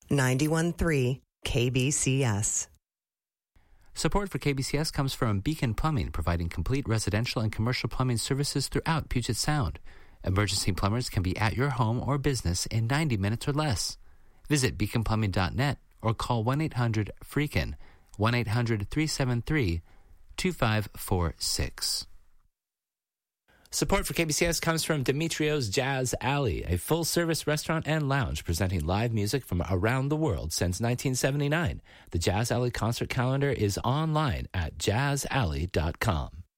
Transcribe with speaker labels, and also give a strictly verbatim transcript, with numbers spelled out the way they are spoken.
Speaker 1: ninety-one point three K B C S.
Speaker 2: Support for K B C S comes from Beacon Plumbing, providing complete residential and commercial plumbing services throughout Puget Sound. Emergency plumbers can be at your home or business in ninety minutes or less. Visit beacon plumbing dot net or call one eight hundred freakin', one eight hundred three seven three two five four six. Support for K B C S comes from Demetrio's Jazz Alley, a full-service restaurant and lounge presenting live music from around the world since nineteen seventy-nine. The Jazz Alley concert calendar is online at jazz alley dot com.